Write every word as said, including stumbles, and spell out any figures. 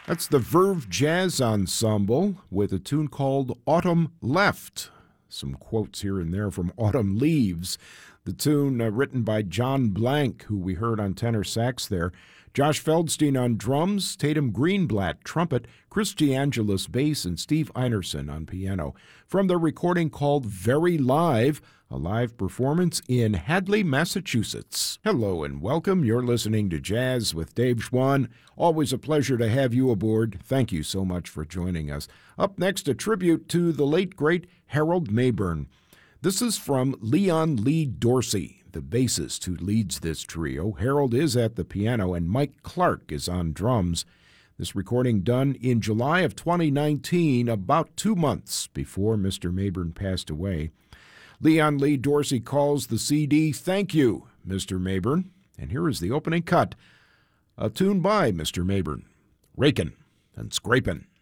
That's the Verve Jazz Ensemble with a tune called Autumn Left. Some quotes here and there from Autumn Leaves. The tune uh, written by John Blank, who we heard on tenor sax there. Josh Feldstein on drums, Tatum Greenblatt trumpet, Chris DeAngelis bass, and Steve Einerson on piano. From the recording called Very Live, a live performance in Hadley, Massachusetts. Hello and welcome. You're listening to Jazz with Dave Schwann. Always a pleasure to have you aboard. Thank you so much for joining us. Up next, a tribute to the late, great Harold Mabern. This is from Leon Lee Dorsey, the bassist who leads this trio. Harold is at the piano, and Mike Clark is on drums. This recording done in July of twenty nineteen, about two months before Mister Mabern passed away. Leon Lee Dorsey calls the C D Thank You, Mister Mabern. And here is the opening cut, a tune by Mister Mabern, Rakin' and Scrapin'.